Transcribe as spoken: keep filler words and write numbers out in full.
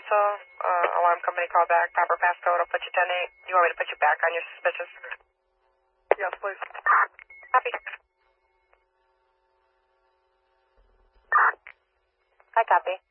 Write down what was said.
Universal, uh, alarm company call back, proper passcode, I'll put you ten eight. You want me to put you back on your suspicious? Yes, please. Copy. I copy.